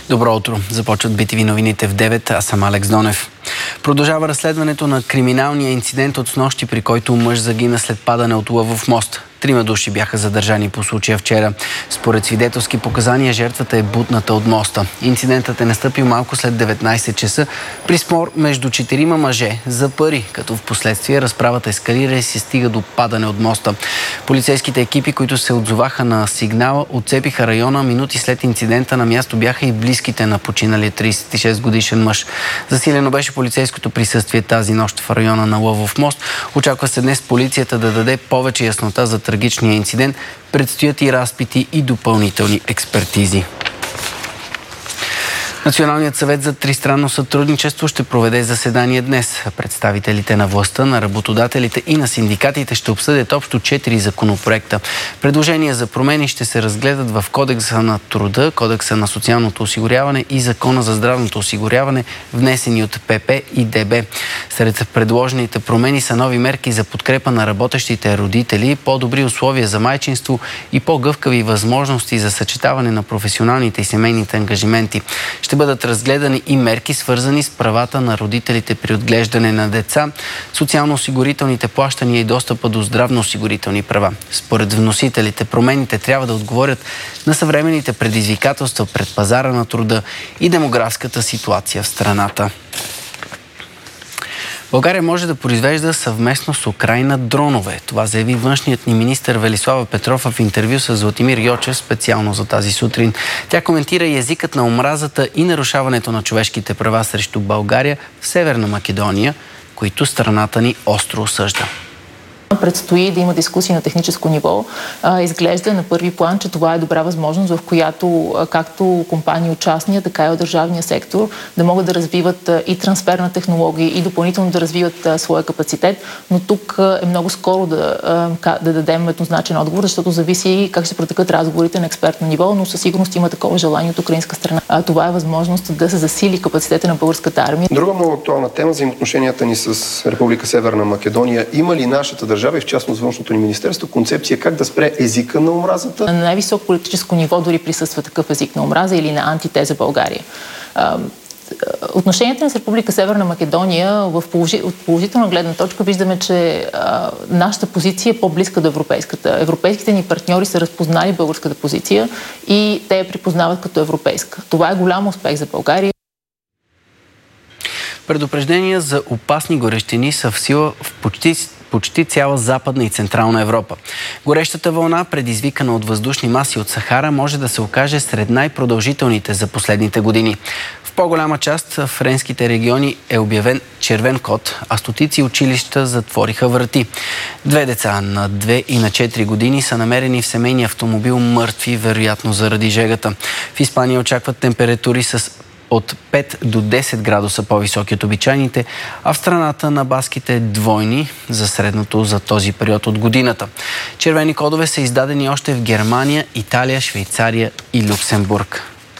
Добро утро. Започват BTV новините в 9. Аз съм Алекс Донев. Продължава разследването на криминалния инцидент от снощи, при който мъж загина след падане от Лъвов мост. 3 души бяха задържани по случая вчера. Според свидетелски показания, жертвата е бутната от моста. Инцидентът е настъпил малко след 19 часа при спор между 4 мъже за пари, като в последствие разправата ескалира и се стига до падане от моста. Полицейските екипи, които се отзоваха на сигнала, отцепиха района. Минути след инцидента на място бяха и близките на починалия 36 годишен мъж. Засилено беше полицейското присъствие тази нощ в района на Лъвов мост. Очаква се днес полицията да даде повече яснота за трагичния инцидент. Предстоят и разпити и допълнителни експертизи. Националният съвет за тристранно сътрудничество ще проведе заседание днес. Представителите на властта, на работодателите и на синдикатите ще обсъдят общо 4 законопроекта. Предложения за промени ще се разгледат в Кодекса на труда, Кодекса на социалното осигуряване и Закона за здравното осигуряване, внесени от ПП и ДБ. Сред предложените промени са нови мерки за подкрепа на работещите родители, по-добри условия за майчинство и по-гъвкави възможности за съчетаване на професионалните и семейните ангажименти. Ще бъдат разгледани и мерки, свързани с правата на родителите при отглеждане на деца, социално-осигурителните плащания и достъпа до здравно-осигурителни права. Според вносителите, промените трябва да отговорят на съвременните предизвикателства пред пазара на труда и демографската ситуация в страната. България може да произвежда съвместно с Украйна дронове. Това заяви външният ни министър Велислава Петрова в интервю с Златимир Йочев специално за тази сутрин. Тя коментира и езикът на омразата и нарушаването на човешките права срещу България в Северна Македония, които страната ни остро осъжда. Предстои да има дискусии на техническо ниво. Изглежда на първи план, че това е добра възможност, в която както компании от частния, така и от държавния сектор да могат да развиват и трансфер на технологии и допълнително да развиват своя капацитет. Но тук е много скоро да дадем еднозначен отговор, защото зависи как ще протекат разговорите на експертно ниво, но със сигурност има такова желание от украинска страна. Това е възможност да се засили капацитета на българската армия. Друга много актуална тема, взаимоотношенията ни с Република Северна Македония. Има ли нашата държава и в частност външното ни министерство концепция как да спре езика на омразата? На най-високо политическо ниво дори присъства такъв език на омраза или на антитеза България. Отношенията с Република Северна Македония от положителна гледна точка виждаме, че нашата позиция е по-близка до европейската. Европейските ни партньори са разпознали българската позиция и те я припознават като европейска. Това е голям успех за България. Предупреждения за опасни горещини са в сила в почти цяла Западна и Централна Европа. Горещата вълна, предизвикана от въздушни маси от Сахара, може да се окаже сред най-продължителните за последните години. В по-голяма част в френските региони е обявен червен код, а стотици училища затвориха врати. 2 деца на 2 и на 4 години са намерени в семейния автомобил мъртви, вероятно заради жегата. В Испания очакват температури с от 5 до 10 градуса по-високи от обичайните, а в страната на баските двойни за средното за този период от годината. Червени кодове са издадени още в Германия, Италия, Швейцария и Люксембург.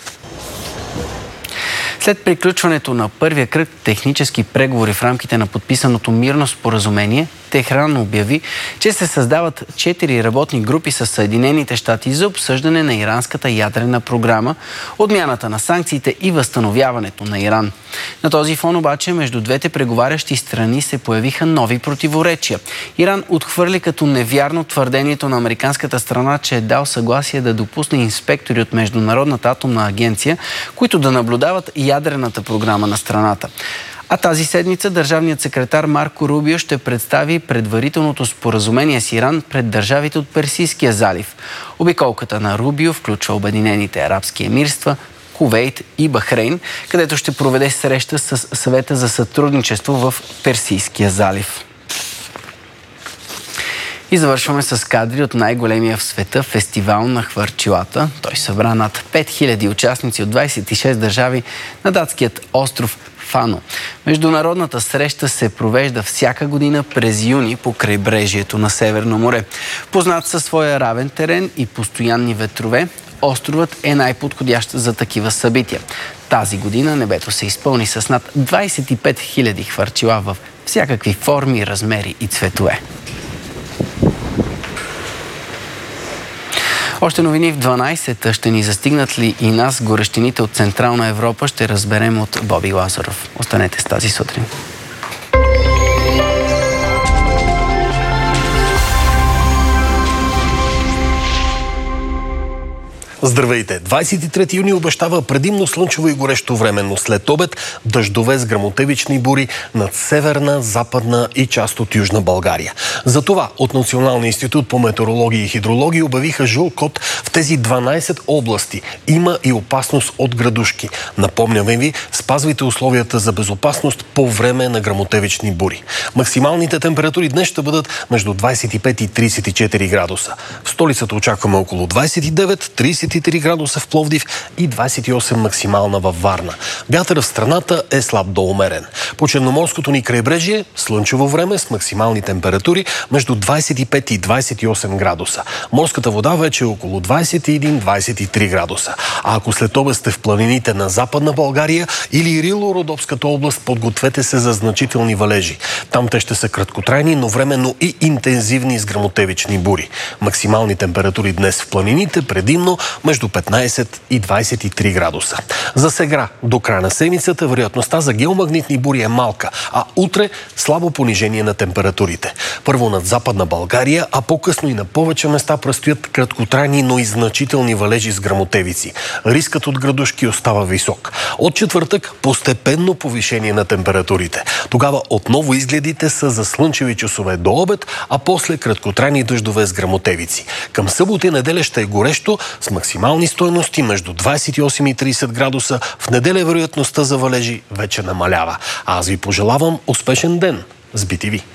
След приключването на първия кръг технически преговори в рамките на подписаното мирно споразумение, Техран обяви, че се създават 4 работни групи с Съединените щати за обсъждане на иранската ядрена програма, отмяната на санкциите и възстановяването на Иран. На този фон обаче между двете преговарящи страни се появиха нови противоречия. Иран отхвърли като невярно твърдението на американската страна, че е дал съгласие да допусне инспектори от Международната атомна агенция, които да наблюдават ядрената програма на страната. А тази седмица държавният секретар Марко Рубио ще представи предварителното споразумение с Иран пред държавите от Персийския залив. Обиколката на Рубио включва Обединените арабски емирства, Кувейт и Бахрейн, където ще проведе среща с Съвета за сътрудничество в Персийския залив. И завършваме с кадри от най-големия в света фестивал на хвърчилата. Той събра над 5000 участници от 26 държави на датският остров Фано. Международната среща се провежда всяка година през юни по крайбрежието на Северно море. Познат със своя равен терен и постоянни ветрове, островът е най-подходящ за такива събития. Тази година небето се изпълни с над 25 000 хвърчила в всякакви форми, размери и цветове. Още новини в 12. Ще ни застигнат ли и нас горещините от Централна Европа? Ще разберем от Боби Лазаров. Останете с тази сутрин. Здравейте! 23 юни обещава предимно слънчево и горещо време, но след обед дъждове с гръмотевични бури над северна, западна и част от Южна България. Затова от Националния институт по метеорология и хидрология обявиха жълт код в тези 12 области. Има и опасност от градушки. Напомняме ви, спазвайте условията за безопасност по време на гръмотевични бури. Максималните температури днес ще бъдат между 25 и 34 градуса. В столицата очакваме около 29, 33 градуса в Пловдив и 28 максимална във Варна. Вятърът в страната е слаб до умерен. По черноморското ни крайбрежие слънчево време с максимални температури между 25 и 28 градуса. Морската вода вече е около 21-23 градуса. А ако след обед сте в планините на Западна България или Рило-Родопската област, подгответе се за значителни валежи. Там те ще са краткотрайни, но временно и интензивни с гръмотевични бури. Максимални температури днес в планините предимно между 15 и 23 градуса. За сега, до края на седмицата, вероятността за геомагнитни бури е малка, а утре слабо понижение на температурите. Първо над Западна България, а по-късно и на повече места предстоят краткотрайни, но и значителни валежи с гръмотевици. Рискът от градушки остава висок. От четвъртък постепенно повишение на температурите. Тогава отново изгледите са за слънчеви часове до обед, а после краткотрайни дъждове с гръмотевици. Към събота и неделя ще е горещо с максимални стойности между 28 и 30 градуса. В неделя вероятността за валежи вече намалява. А аз ви пожелавам успешен ден с BTV.